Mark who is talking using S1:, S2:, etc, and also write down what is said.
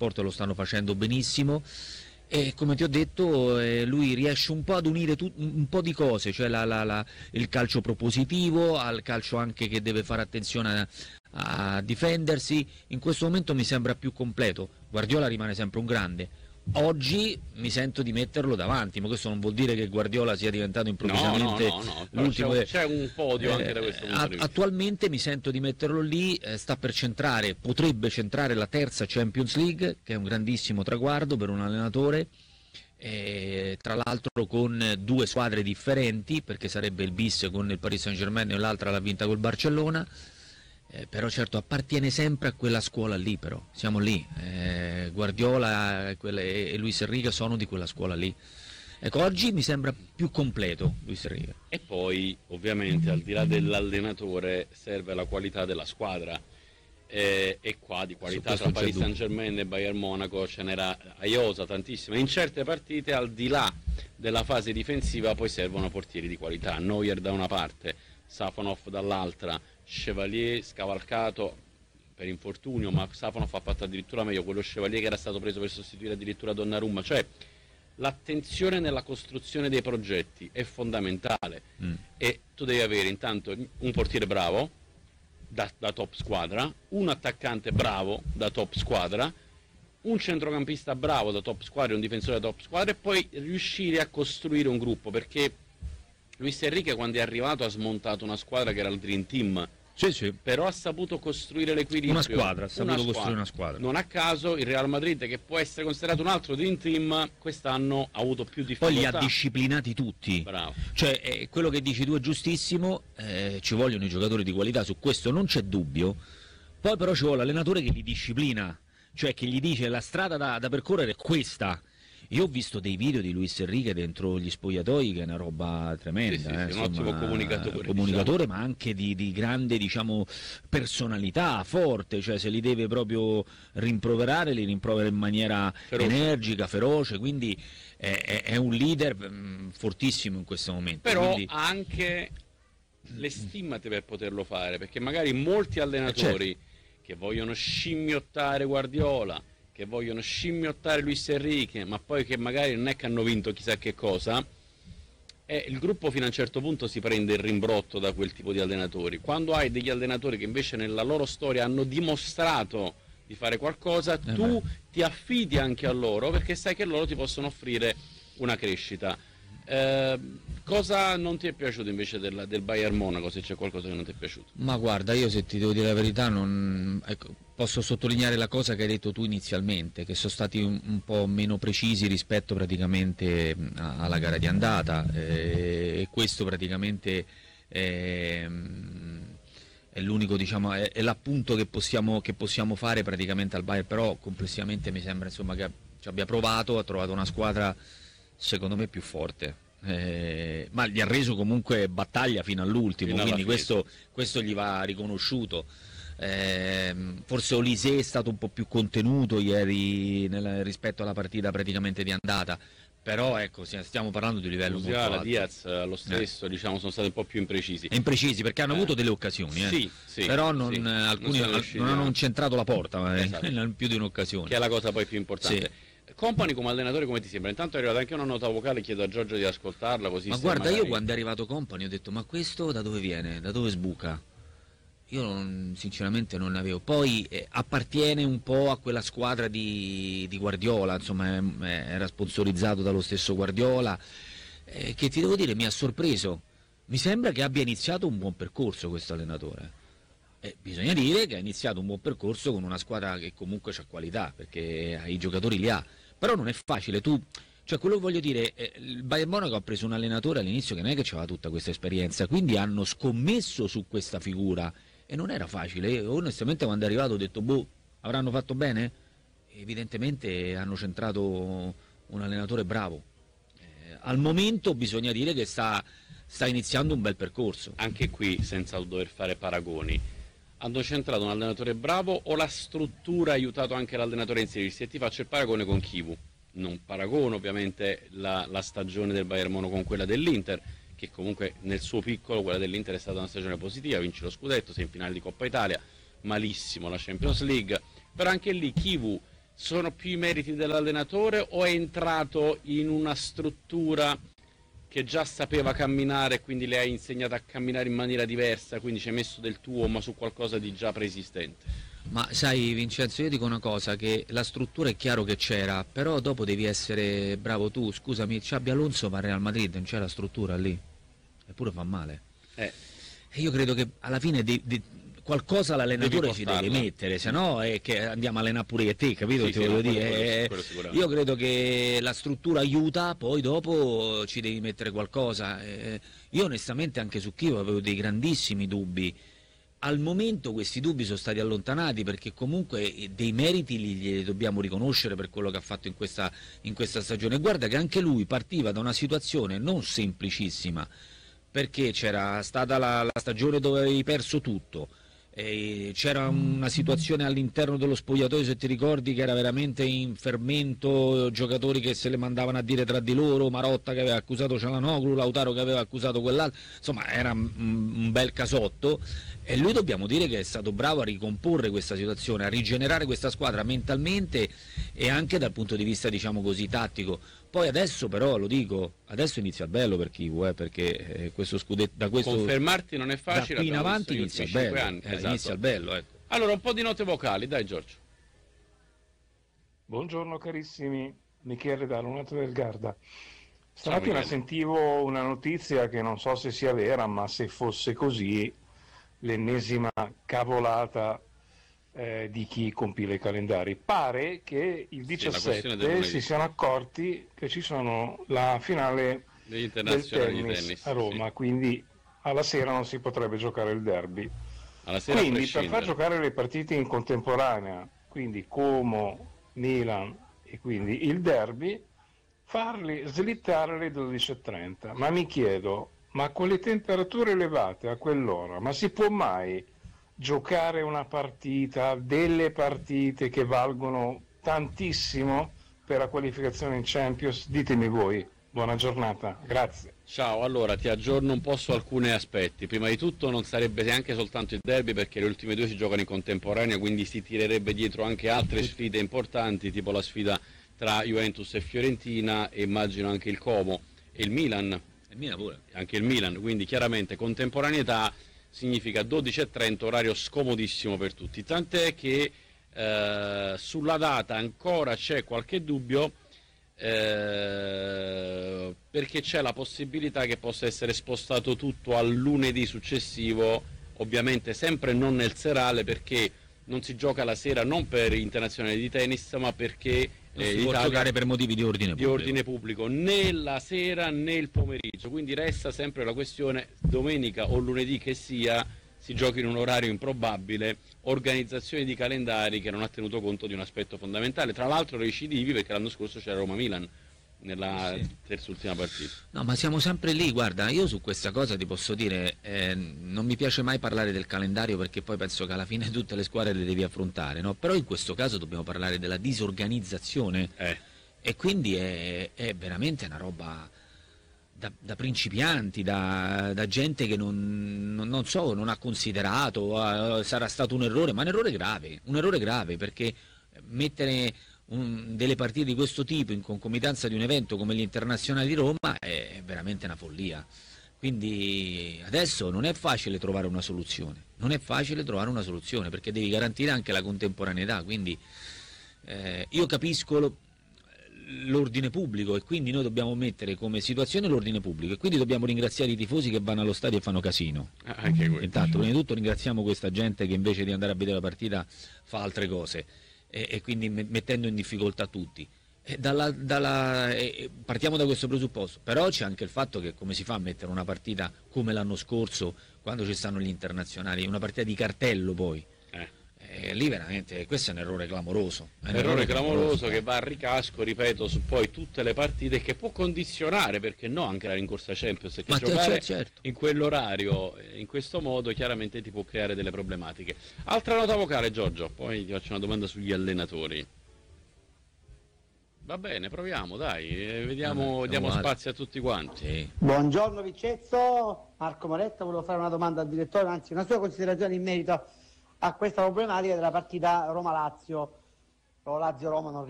S1: sport lo stanno facendo benissimo. E come ti ho detto, lui riesce un po' ad unire un po' di cose, cioè il calcio propositivo, al calcio anche che deve fare attenzione a difendersi. In questo momento mi sembra più completo. Guardiola rimane sempre un grande. Oggi mi sento di metterlo davanti, ma questo non vuol dire che Guardiola sia diventato improvvisamente l'ultimo.
S2: C'è un podio anche da questo punto di vista.
S1: Attualmente mi sento di metterlo lì, sta per centrare, potrebbe centrare la terza Champions League, che è un grandissimo traguardo per un allenatore, tra l'altro con due squadre differenti, perché sarebbe il bis con il Paris Saint-Germain e l'altra l'ha vinta col Barcellona. Però certo appartiene sempre a quella scuola lì, però siamo lì, Guardiola e Luis Enrique sono di quella scuola lì. Ecco, oggi mi sembra più completo Luis Enrique.
S2: E poi ovviamente al di là dell'allenatore serve la qualità della squadra, e qua di qualità tra Paris Saint-Germain e Bayern Monaco ce n'era a iosa tantissima. In certe partite al di là della fase difensiva poi servono portieri di qualità, Neuer da una parte, Safonov dall'altra, Chevalier scavalcato per infortunio, ma Safonov ha fatto addirittura meglio, quello Chevalier che era stato preso per sostituire addirittura Donnarumma. Cioè l'attenzione nella costruzione dei progetti è fondamentale, e tu devi avere intanto un portiere bravo da top squadra, un attaccante bravo da top squadra, un centrocampista bravo da top squadra e un difensore da top squadra, e poi riuscire a costruire un gruppo, perché Luis Enrique quando è arrivato ha smontato una squadra che era il Dream Team.
S1: Sì.
S2: Però ha saputo costruire l'equilibrio.
S1: Costruire una squadra.
S2: Non a caso il Real Madrid, che può essere considerato un altro Dream Team, quest'anno ha avuto più difficoltà.
S1: Poi li ha disciplinati tutti.
S2: Bravo.
S1: Cioè, quello che dici tu è giustissimo, ci vogliono i giocatori di qualità, su questo non c'è dubbio. Poi però ci vuole l'allenatore che li disciplina, cioè che gli dice la strada da percorrere è questa. Io ho visto dei video di Luis Enrique dentro gli spogliatoi che è una roba tremenda,
S2: sì, un ottimo comunicatore,
S1: diciamo. Ma anche di grande, diciamo, personalità, forte, cioè se li deve proprio rimproverare, li rimprovera in maniera energica, feroce, quindi è un leader fortissimo in questo momento.
S2: Però
S1: quindi
S2: ha anche le stimmate per poterlo fare, perché magari molti allenatori che vogliono scimmiottare Guardiola, che vogliono scimmiottare Luis Enrique, ma poi che magari non è che hanno vinto chissà che cosa, il gruppo fino a un certo punto si prende il rimbrotto da quel tipo di allenatori. Quando hai degli allenatori che invece nella loro storia hanno dimostrato di fare qualcosa, tu ti affidi anche a loro, perché sai che loro ti possono offrire una crescita. Cosa non ti è piaciuto invece del Bayern Monaco, se c'è qualcosa che non ti è piaciuto?
S1: Ma guarda, io se ti devo dire la verità posso sottolineare la cosa che hai detto tu inizialmente, che sono stati un po' meno precisi rispetto praticamente alla gara di andata, e questo praticamente è l'unico, diciamo, è l'appunto che possiamo fare praticamente al Bayern. Però complessivamente mi sembra, insomma, che ci abbia provato, ha trovato una squadra secondo me più forte, ma gli ha reso comunque battaglia fino all'ultimo, quindi questo gli va riconosciuto. Forse Olise è stato un po' più contenuto ieri rispetto alla partita praticamente di andata, però ecco, stiamo parlando di livello molto alto.
S2: Diaz lo stesso, diciamo, sono stati un po' più imprecisi.
S1: Imprecisi perché hanno avuto delle occasioni, però alcuni non hanno centrato la porta, in più di un'occasione,
S2: che è la cosa poi più importante. Kompany come allenatore come ti sembra? Intanto è arrivata anche una nota vocale, chiedo a Giorgio di ascoltarla così.
S1: Ma guarda, io quando è arrivato Kompany ho detto: ma questo da dove viene? Da dove sbuca? Io sinceramente non ne avevo. Poi appartiene un po' a quella squadra di Guardiola, insomma era sponsorizzato dallo stesso Guardiola, che ti devo dire mi ha sorpreso. Mi sembra che abbia iniziato un buon percorso questo allenatore. Bisogna dire che ha iniziato un buon percorso con una squadra che comunque ha qualità, perché i giocatori li ha, però non è facile. Cioè, quello che voglio dire, il Bayern Monaco ha preso un allenatore all'inizio che non è che aveva tutta questa esperienza, quindi hanno scommesso su questa figura e non era facile. Io, onestamente, quando è arrivato ho detto: boh, avranno fatto bene? Evidentemente hanno centrato un allenatore bravo. Al momento bisogna dire che sta iniziando un bel percorso.
S2: Anche qui, senza dover fare paragoni, hanno centrato un allenatore bravo o la struttura ha aiutato anche l'allenatore a inserirsi? E ti faccio il paragone con Chivu. Non paragono ovviamente la stagione del Bayern Monaco con quella dell'Inter, che comunque nel suo piccolo quella dell'Inter è stata una stagione positiva, vince lo scudetto, sei in finale di Coppa Italia, malissimo la Champions League, però anche lì Chivu sono più i meriti dell'allenatore o è entrato in una struttura che già sapeva camminare e quindi le hai insegnato a camminare in maniera diversa, quindi ci hai messo del tuo ma su qualcosa di già preesistente?
S1: Ma sai Vincenzo, io dico una cosa, che la struttura è chiaro che c'era, però dopo devi essere bravo tu. Scusami, Xabi Alonso va al Real Madrid, non c'è la struttura lì, eppure fa male. E io credo che alla fine qualcosa l'allenatore ci deve mettere, se no è che andiamo a allenare pure io te, capito?
S2: Sì,
S1: Ti voglio dire.
S2: quello
S1: Io credo che la struttura aiuta, poi dopo ci devi mettere qualcosa. Io onestamente anche su Chievo avevo dei grandissimi dubbi. Al momento questi dubbi sono stati allontanati, perché comunque dei meriti glieli dobbiamo riconoscere per quello che ha fatto in questa stagione. Guarda che anche lui partiva da una situazione non semplicissima, perché c'era stata la stagione dove avevi perso tutto, c'era una situazione all'interno dello spogliatoio, se ti ricordi, che era veramente in fermento, giocatori che se le mandavano a dire tra di loro, Marotta che aveva accusato Cialanoglu, Lautaro che aveva accusato quell'altro, insomma era un bel casotto, e lui dobbiamo dire che è stato bravo a ricomporre questa situazione, a rigenerare questa squadra mentalmente e anche dal punto di vista, diciamo così, tattico. Poi adesso però, lo dico, adesso inizia il bello per Chievo, perché questo scudetto, da questo,
S2: confermarti non è facile,
S1: da qui in avanti inizia il bello,
S2: esatto.
S1: Inizia il bello, ecco.
S2: Allora un po' di note vocali, dai Giorgio.
S3: Buongiorno carissimi, Michele da Lunata del Garda. Stamattina sentivo una notizia che non so se sia vera, ma se fosse così, l'ennesima cavolata di chi compila i calendari. Pare che il 17 si siano accorti che ci sono la finale del tennis a Roma, quindi alla sera non si potrebbe giocare il derby. Quindi per far giocare le partite in contemporanea, quindi Como, Milan e quindi il derby, farli slittare alle 12:30. Ma mi chiedo, ma con le temperature elevate a quell'ora, ma si può mai giocare una partita, delle partite che valgono tantissimo per la qualificazione in Champions? Ditemi voi. Buona giornata, grazie.
S2: Ciao, allora ti aggiorno un po' su alcuni aspetti. Prima di tutto non sarebbe neanche soltanto il derby, perché le ultime due si giocano in contemporanea, quindi si tirerebbe dietro anche altre sfide importanti, tipo la sfida tra Juventus e Fiorentina e immagino anche il Como e il Milan.
S1: Il Milan pure.
S2: Anche il Milan, quindi chiaramente contemporaneità significa 12:30, orario scomodissimo per tutti. Tant'è che sulla data ancora c'è qualche dubbio, perché c'è la possibilità che possa essere spostato tutto al lunedì successivo, ovviamente sempre non nel serale, perché non si gioca la sera non per internazionale di tennis, ma perché
S1: si può giocare per motivi di ordine
S2: pubblico né la sera né il pomeriggio, quindi resta sempre la questione domenica o lunedì che sia, si giochi in un orario improbabile, organizzazione di calendari che non ha tenuto conto di un aspetto fondamentale, tra l'altro recidivi, perché l'anno scorso c'era Roma-Milan nella terz'ultima partita.
S1: No, ma siamo sempre lì, guarda, io su questa cosa ti posso dire, non mi piace mai parlare del calendario, perché poi penso che alla fine tutte le squadre le devi affrontare, no? Però in questo caso dobbiamo parlare della disorganizzazione, e quindi è veramente una roba da principianti, da gente che non so, non ha considerato, sarà stato un errore, ma un errore grave, perché mettere delle partite di questo tipo in concomitanza di un evento come gli internazionali di Roma è veramente una follia. Quindi adesso non è facile trovare una soluzione, perché devi garantire anche la contemporaneità, quindi io capisco l'ordine pubblico, e quindi noi dobbiamo mettere come situazione l'ordine pubblico, e quindi dobbiamo ringraziare i tifosi che vanno allo stadio e fanno casino. Intanto prima di tutto ringraziamo questa gente che invece di andare a vedere la partita fa altre cose, e quindi mettendo in difficoltà tutti. Partiamo da questo presupposto, però c'è anche il fatto che come si fa a mettere una partita come l'anno scorso, quando ci stanno gli internazionali, una partita di cartello poi? Lì veramente questo è un errore clamoroso.
S2: Che va a ricasco, ripeto, su poi tutte le partite, che può condizionare, perché no, anche la rincorsa Champions, che giocare in quell'orario, in questo modo, chiaramente ti può creare delle problematiche. Altra nota vocale, Giorgio, poi ti faccio una domanda sugli allenatori. Va bene, proviamo, dai, vediamo, diamo spazio a tutti quanti.
S1: Sì.
S4: Buongiorno Viccezzo, Marco Moretta, volevo fare una domanda al direttore, anzi una sua considerazione in merito a questa problematica della partita Roma-Lazio. Però Lazio-Roma non